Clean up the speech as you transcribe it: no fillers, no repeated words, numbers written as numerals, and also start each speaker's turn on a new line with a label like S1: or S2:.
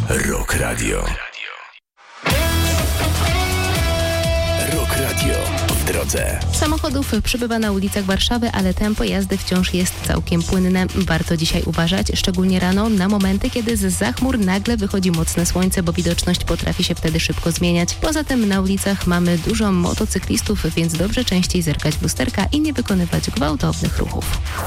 S1: Rock Radio. Rock Radio w drodze.
S2: Samochodów przybywa na ulicach Warszawy, ale tempo jazdy wciąż jest całkiem płynne. Warto dzisiaj uważać, szczególnie rano, na momenty, kiedy zza chmur nagle wychodzi mocne słońce, bo widoczność potrafi się wtedy szybko zmieniać. Poza tym na ulicach mamy dużo motocyklistów, więc dobrze częściej zerkać w lusterka i nie wykonywać gwałtownych ruchów.